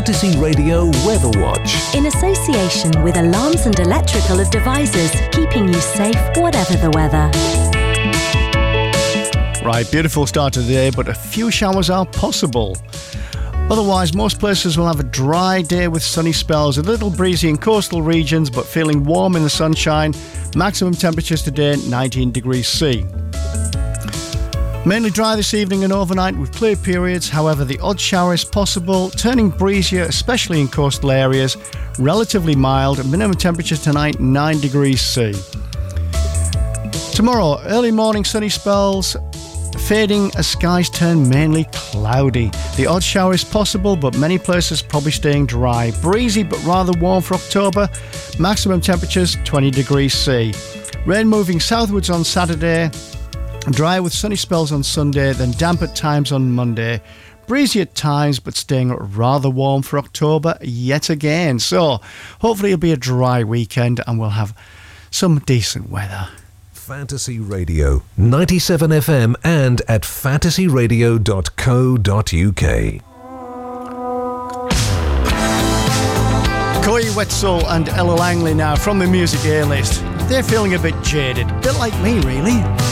Fantasy Radio Weather Watch. In association with Alarms and Electrical Devices, keeping you safe whatever the weather. Right, beautiful start of the day, but a few showers are possible. Otherwise, most places will have a dry day with sunny spells, a little breezy in coastal regions, but feeling warm in the sunshine. Maximum temperatures today, 19 degrees C. Mainly dry this evening and overnight with clear periods. However, the odd shower is possible, turning breezier, especially in coastal areas. Relatively mild, minimum temperature tonight, 9 degrees C. Tomorrow, early morning sunny spells, fading as skies turn mainly cloudy. The odd shower is possible, but many places probably staying dry. Breezy but rather warm for October. Maximum temperatures 20 degrees C. Rain moving southwards on Saturday. Dry with sunny spells on Sunday, then damp at times on Monday. Breezy at times, but staying rather warm for October yet again. So hopefully it'll be a dry weekend and we'll have some decent weather. Fantasy Radio, 97 FM and at fantasyradio.co.uk. Koi Wetzel and Ella Langley now from the Music A-List. They're feeling a bit jaded. Bit like me, really.